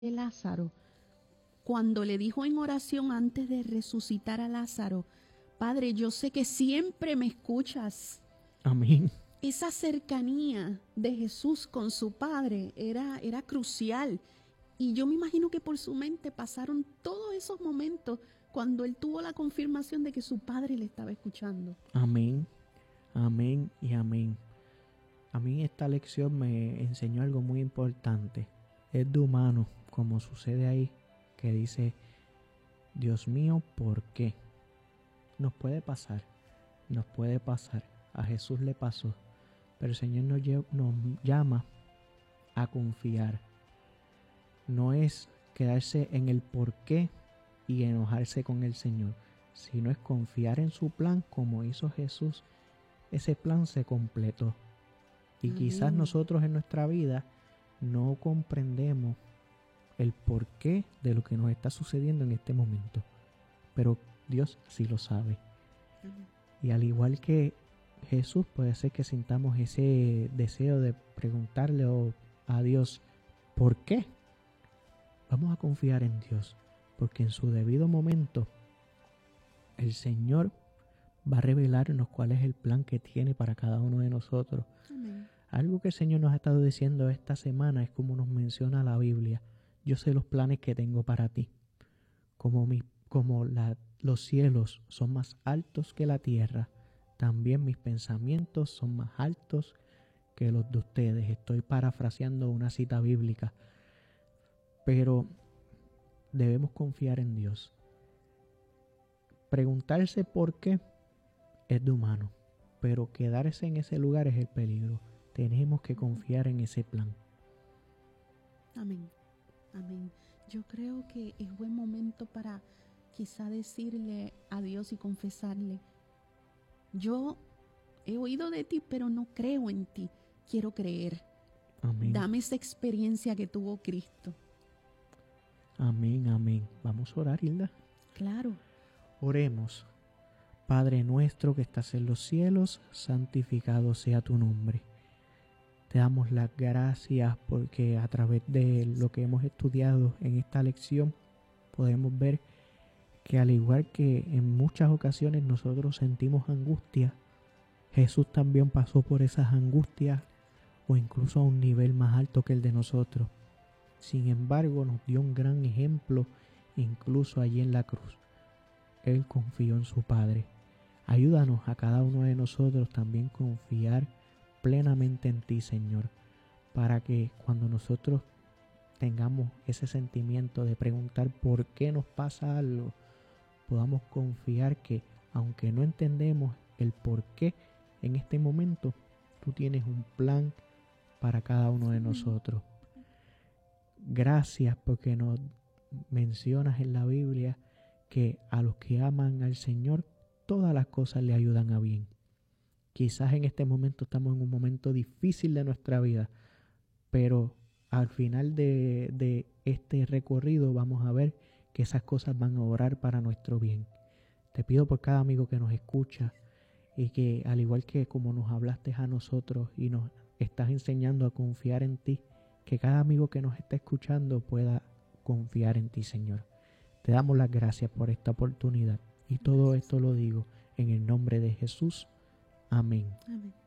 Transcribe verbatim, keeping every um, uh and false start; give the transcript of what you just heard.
de Lázaro, cuando le dijo en oración antes de resucitar a Lázaro, Padre, yo sé que siempre me escuchas. Amén. Esa cercanía de Jesús con su Padre era, era crucial. Y yo me imagino que por su mente pasaron todos esos momentos cuando él tuvo la confirmación de que su Padre le estaba escuchando. Amén, amén y amén. A mí esta lección me enseñó algo muy importante. Es de humano, como sucede ahí, que dice, Dios mío, ¿por qué? Nos puede pasar, nos puede pasar. A Jesús le pasó, pero el Señor nos, lle- nos llama a confiar. No es quedarse en el por qué y enojarse con el Señor, sino es confiar en su plan como hizo Jesús. Ese plan se completó. Y Amén. quizás nosotros en nuestra vida no comprendemos el porqué de lo que nos está sucediendo en este momento, pero Dios sí lo sabe. Amén. Y al igual que Jesús, puede ser que sintamos ese deseo de preguntarle a Dios, ¿por qué? Vamos a confiar en Dios, porque en su debido momento el Señor va a revelarnos cuál es el plan que tiene para cada uno de nosotros. Amén. Algo que el Señor nos ha estado diciendo esta semana es como nos menciona la Biblia. Yo sé los planes que tengo para ti. Como, mi, como la, los cielos son más altos que la tierra, también mis pensamientos son más altos que los de ustedes. Estoy parafraseando una cita bíblica. Pero debemos confiar en Dios. Preguntarse por qué es de humano, pero quedarse en ese lugar es el peligro. Tenemos que confiar en ese plan. Amén. Amén. Yo creo que es buen momento para quizá decirle a Dios y confesarle, yo he oído de ti, pero no creo en ti. Quiero creer. Amén. Dame esa experiencia que tuvo Cristo. Amén, amén. Vamos a orar, Hilda. Claro. Oremos. Padre nuestro que estás en los cielos, santificado sea tu nombre. Te damos las gracias porque a través de lo que hemos estudiado en esta lección podemos ver que al igual que en muchas ocasiones nosotros sentimos angustia, Jesús también pasó por esas angustias o incluso a un nivel más alto que el de nosotros. Sin embargo, nos dio un gran ejemplo incluso allí en la cruz. Él confió en su Padre. Ayúdanos a cada uno de nosotros también confiar plenamente en ti, Señor, para que cuando nosotros tengamos ese sentimiento de preguntar por qué nos pasa algo, podamos confiar que aunque no entendemos el por qué en este momento, tú tienes un plan para cada uno de nosotros. Gracias porque nos mencionas en la Biblia que a los que aman al Señor, todas las cosas le ayudan a bien. Quizás en este momento estamos en un momento difícil de nuestra vida, pero al final de, de este recorrido vamos a ver que esas cosas van a obrar para nuestro bien. Te pido por cada amigo que nos escucha y que al igual que como nos hablaste a nosotros y nos estás enseñando a confiar en ti, que cada amigo que nos está escuchando pueda confiar en ti, Señor. Te damos las gracias por esta oportunidad y todo esto lo digo en el nombre de Jesús. Amén. Amén.